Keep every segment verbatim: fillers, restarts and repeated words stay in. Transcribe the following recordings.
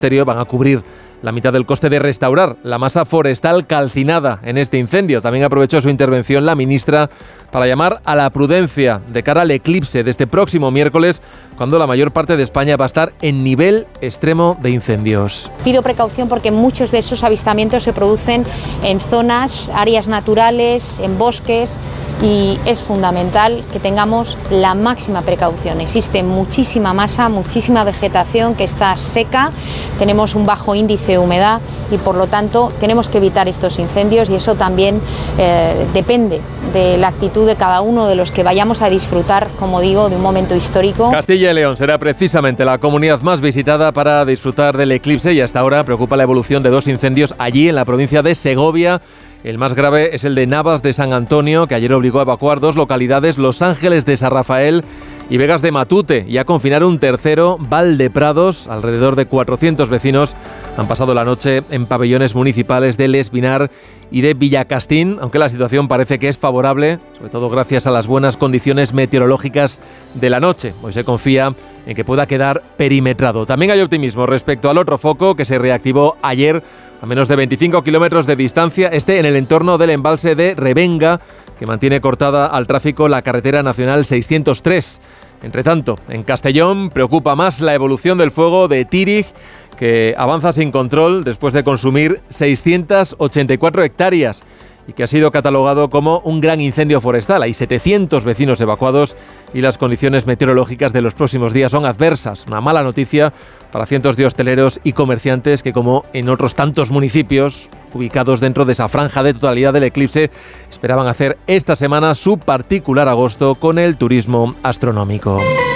van a cubrir la mitad del coste de restaurar la masa forestal calcinada en este incendio. También aprovechó su intervención la ministra para llamar a la prudencia de cara al eclipse de este próximo miércoles, cuando la mayor parte de España va a estar en nivel extremo de incendios. Pido precaución porque muchos de esos avistamientos se producen en zonas, áreas naturales, en bosques, y es fundamental que tengamos la máxima precaución. Existe muchísima masa, muchísima vegetación que está seca, tenemos un bajo índice de humedad y por lo tanto tenemos que evitar estos incendios, y eso también eh, depende de la actitud de cada uno de los que vayamos a disfrutar, como digo, de un momento histórico. Castilla y León será precisamente la comunidad más visitada para disfrutar del eclipse, y hasta ahora preocupa la evolución de dos incendios allí en la provincia de Segovia. El más grave es el de Navas de San Antonio, que ayer obligó a evacuar dos localidades, Los Ángeles de San Rafael y Vegas de Matute, y a confinar un tercero, Valdeprados. Alrededor de cuatrocientos vecinos han pasado la noche en pabellones municipales de Lespinar y de Villacastín, aunque la situación parece que es favorable, sobre todo gracias a las buenas condiciones meteorológicas de la noche. Hoy se confía en que pueda quedar perimetrado. También hay optimismo respecto al otro foco que se reactivó ayer a menos de veinticinco kilómetros de distancia, este en el entorno del embalse de Revenga, que mantiene cortada al tráfico la carretera nacional seiscientos tres. Entre tanto, en Castellón preocupa más la evolución del fuego de Tírig, que avanza sin control después de consumir seiscientas ochenta y cuatro hectáreas y que ha sido catalogado como un gran incendio forestal. Hay setecientos vecinos evacuados y las condiciones meteorológicas de los próximos días son adversas. Una mala noticia para cientos de hosteleros y comerciantes que, como en otros tantos municipios ubicados dentro de esa franja de totalidad del eclipse, esperaban hacer esta semana su particular agosto con el turismo astronómico.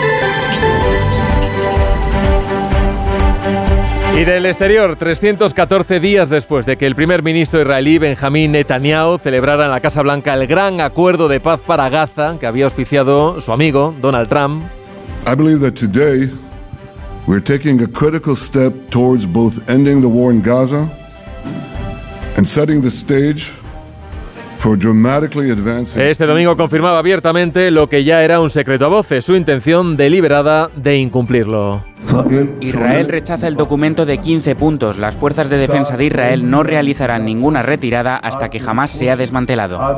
Y del exterior, trescientos catorce días después de que el primer ministro israelí Benjamín Netanyahu celebrara en la Casa Blanca el gran acuerdo de paz para Gaza que había auspiciado su amigo Donald Trump. I believe that today we're taking a critical step towards both ending the war in Gaza and setting the stage for dramatically advancing. Este domingo confirmaba abiertamente lo que ya era un secreto a voces, su intención deliberada de incumplirlo. Israel rechaza el documento de quince puntos. Las fuerzas de defensa de Israel no realizarán ninguna retirada hasta que Hamás sea desmantelado.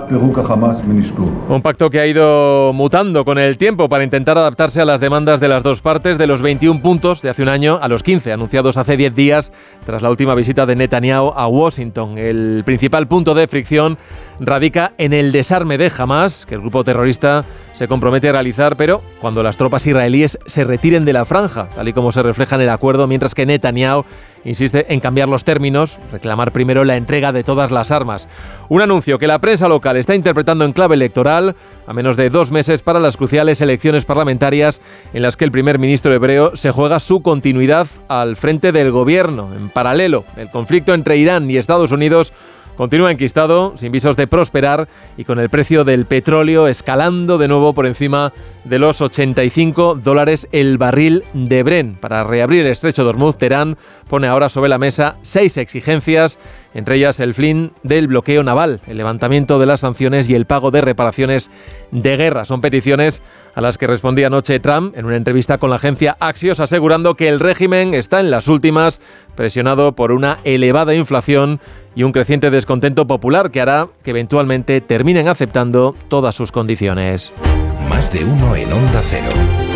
Un pacto que ha ido mutando con el tiempo para intentar adaptarse a las demandas de las dos partes, de los veintiún puntos de hace un año a los quince anunciados hace diez días tras la última visita de Netanyahu a Washington. El principal punto de fricción radica en el desarme de Hamás, que el grupo terrorista se compromete a realizar, pero cuando las tropas israelíes se retiren de la franja, tal y como se refleja en el acuerdo, mientras que Netanyahu insiste en cambiar los términos, reclamar primero la entrega de todas las armas. Un anuncio que la prensa local está interpretando en clave electoral, a menos de dos meses para las cruciales elecciones parlamentarias en las que el primer ministro hebreo se juega su continuidad al frente del gobierno. En paralelo, el conflicto entre Irán y Estados Unidos continúa enquistado, sin visos de prosperar y con el precio del petróleo escalando de nuevo por encima de los ochenta y cinco dólares el barril de Brent. Para reabrir el estrecho de Hormuz, Teherán pone ahora sobre la mesa seis exigencias, entre ellas el fin del bloqueo naval, el levantamiento de las sanciones y el pago de reparaciones de guerra. Son peticiones a las que respondía anoche Trump en una entrevista con la agencia Axios, asegurando que el régimen está en las últimas, presionado por una elevada inflación y un creciente descontento popular que hará que eventualmente terminen aceptando todas sus condiciones. Más de uno en Onda Cero.